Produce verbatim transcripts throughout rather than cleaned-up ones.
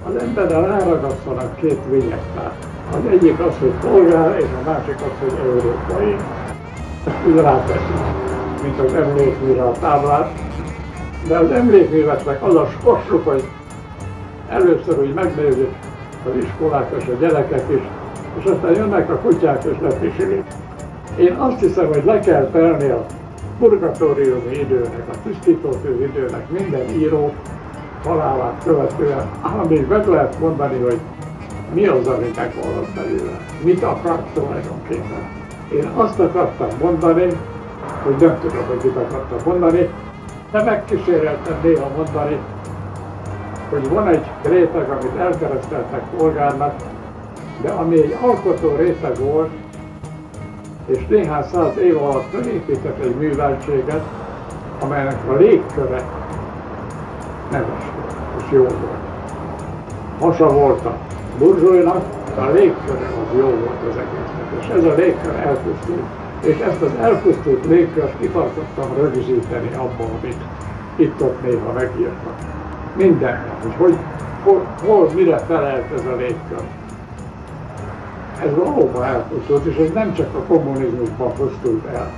az emberrel ráragasztanak két vinyettát. Az egyik az, hogy polgár, és a másik az, hogy európai. Ezt úgy ráteszik, mint az emlékműre a táblát. De az emlékműveknek az a sorsuk, hogy először úgy megnézik az iskolák és a gyerekek is, és aztán jönnek a kutyák és lepisilik. Én azt hiszem, hogy le kell tenni a purgatóriumi időnek, a tisztítótű időnek minden író halálát követően, amíg meg lehet mondani, hogy mi az, ami megmaradt belőle, mit akart tulajdonképpen. Én azt akartam mondani, hogy nem tudom, hogy mit akartam mondani, de megkíséreltem néha mondani, hogy van egy réteg, amit elkereszteltek polgárnak, de ami egy alkotó réteg volt, és néhány száz év alatt felépített egy műveltséget, amelynek a légköre neves volt, és jó volt. Hasa volt a burzsóinak, a légköre az jó volt az egésznek, és ez a légkör elpusztult. És ezt az elpusztult légkört ki akartam rögzíteni abban, amit itt-ott néha megírtak. Mindenben, hogy, hogy hol, hol, mire felelt ez a légkör. Ez valóban elpusztult, és ez nem csak a kommunizmusban pusztult el.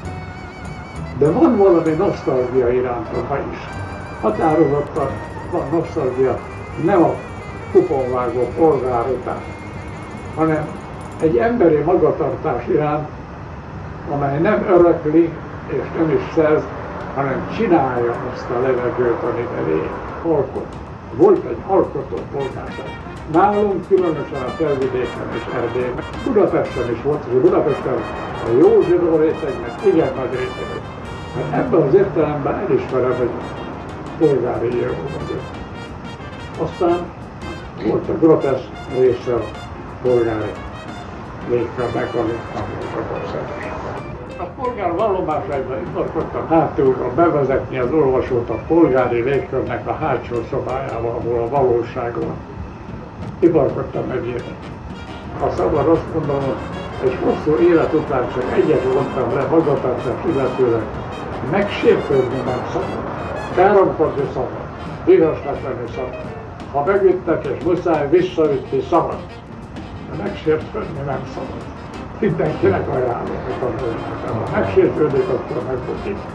De van valami nosztalgia iránta ma is. Határozottan van nosztalgia, nem a kuponvágó polgár után, hanem egy emberi magatartás iránt, amely nem örökli és nem is szerz, hanem csinálja azt a levegőt, amit elég alkot. Volt egy alkotó polgárság. Nálunk, különösen a Felvidéken és Erdélyben, Budapesten is volt, és Budapesten a jó zsidó rétegnek igen nagy rétegek. Mert ebben az értelemben elismerem, hogy polgári író vagyok. Aztán volt a groteszk része a polgári légkörnek, amit nem voltak országos. A polgár vallomásaiban iparkodtam hátulról bevezetni az olvasót a polgári légkörnek a hátsó szobájába, ahol a valóság van. Iparkodtam megírni. Ha szabad azt mondanom, egy hosszú élet után csak egyet vontam le magatartás illetőleg, megsértődni nem szabad. Káromkodni szabad, vihasnak lenni szabad. Ha megüttek és muszáj visszaütni szabad, de megsértődni nem szabad. Mindenkinek ajánlom, hogy tanulják. Ha megsértődik, akkor megbukik.